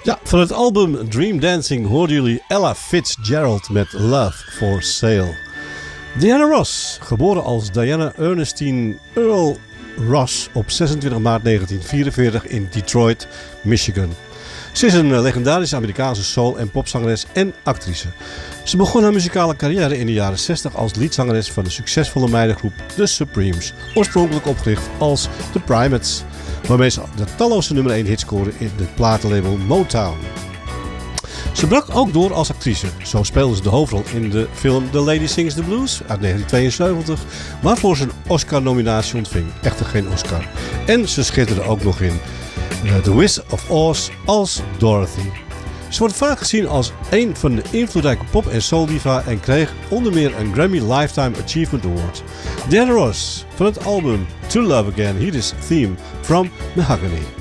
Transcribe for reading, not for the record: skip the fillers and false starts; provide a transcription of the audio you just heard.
Ja, van het album Dream Dancing hoorden jullie Ella Fitzgerald met Love for Sale. Diana Ross, geboren als Diana Ernestine Earl Ross op 26 maart 1944 in Detroit, Michigan. Ze is een legendarische Amerikaanse soul- en popzangeres en actrice. Ze begon haar muzikale carrière in de jaren 60 als liedzangeres van de succesvolle meidengroep The Supremes, oorspronkelijk opgericht als The Primates, waarmee ze de talloze nummer 1 hits scoorde in het platenlabel Motown. Ze brak ook door als actrice. Zo speelde ze de hoofdrol in de film The Lady Sings the Blues uit 1972, waarvoor ze een Oscar-nominatie ontving. Echter geen Oscar. En ze schitterde ook nog in The Wizz of Oz als Dorothy. Ze wordt vaak gezien als een van de invloedrijke pop- en soul-diva en kreeg onder meer een Grammy Lifetime Achievement Award. Diana Ross van het album To Love Again, hier is Theme from Mahogany.